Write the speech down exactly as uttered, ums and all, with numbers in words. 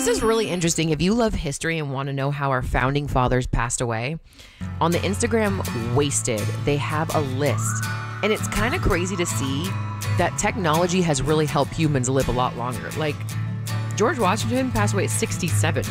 is really interesting. If you love history and want to know how our founding fathers passed away, on the Instagram Wasted, they have a list. And it's kind of crazy to see that technology has really helped humans live a lot longer. Like, George Washington passed away at sixty-seven.